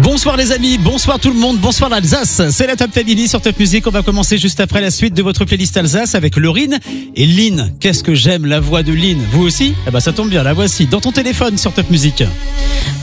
Bonsoir les amis, bonsoir tout le monde, bonsoir l'Alsace. C'est la Top Family sur Top Music. On va commencer juste après la suite de votre playlist Alsace avec Laurine et Lynn. Qu'est-ce que j'aime la voix de Lynn. Vous aussi? Eh ben ça tombe bien, la voici dans ton téléphone sur Top Music.